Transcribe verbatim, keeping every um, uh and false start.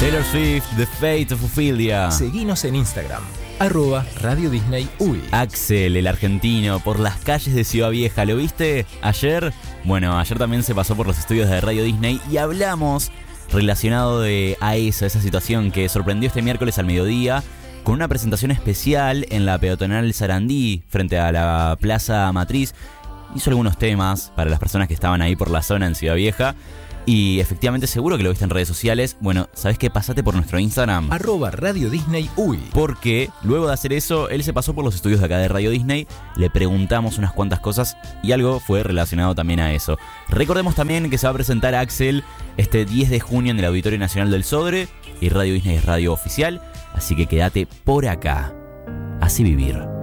Taylor Swift, The Fate of Ophelia. Seguinos en Instagram, arroba Radio Disney U I. Axel, el argentino, por las calles de Ciudad Vieja. ¿Lo viste ayer? Bueno, ayer también se pasó por los estudios de Radio Disney y hablamos relacionado de, a eso, esa situación que sorprendió este miércoles al mediodía con una presentación especial en la peatonal Sarandí frente a la Plaza Matriz. Hizo algunos temas para las personas que estaban ahí por la zona en Ciudad Vieja. Y efectivamente seguro que lo viste en redes sociales. Bueno, ¿sabés qué? Pasate por nuestro Instagram, arroba Radio Disney U I. Porque luego de hacer eso, él se pasó por los estudios de acá de Radio Disney. Le preguntamos unas cuantas cosas y algo fue relacionado también a eso. Recordemos también que se va a presentar a Axel este diez de junio en el Auditorio Nacional del Sodre. Y Radio Disney es radio oficial, así que quédate por acá. Así vivir.